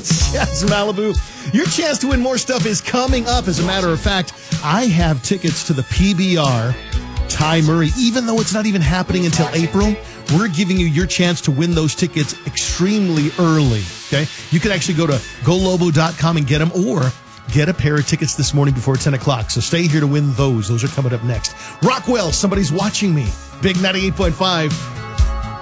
Yes, Malibu. Your chance to win more stuff is coming up. As a matter of fact, I have tickets to the PBR Ty Murray. Even though it's not even happening until April, we're giving you your chance to win those tickets extremely early. Okay? You can actually go to GoLobo.com and get them, or get a pair of tickets this morning before 10 o'clock. So stay here to win those. Those are coming up next. Rockwell, Somebody's Watching Me. Big 98.5.